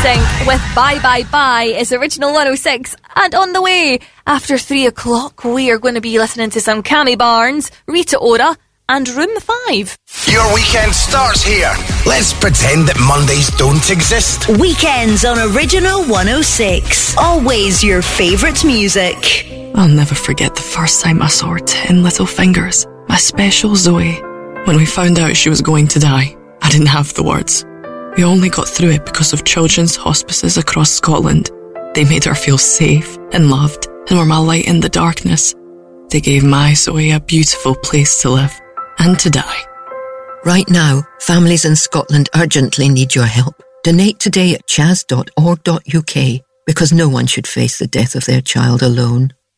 NSYNC with Bye Bye Bye is Original 106. And on the way, after 3 o'clock, we are going to be listening to some Cammy Barnes, Rita Ora, and Room 5. Your weekend starts here. Let's pretend that Mondays don't exist. Weekends on Original 106. Always your favourite music. I'll never forget the first time I saw her 10 little fingers, my special Zoe. When we found out she was going to die, I didn't have the words. We only got through it because of children's hospices across Scotland. They made her feel safe and loved and were my light in the darkness. They gave my Zoe a beautiful place to live and to die. Right now, families in Scotland urgently need your help. Donate today at chas.org.uk because no one should face the death of their child alone.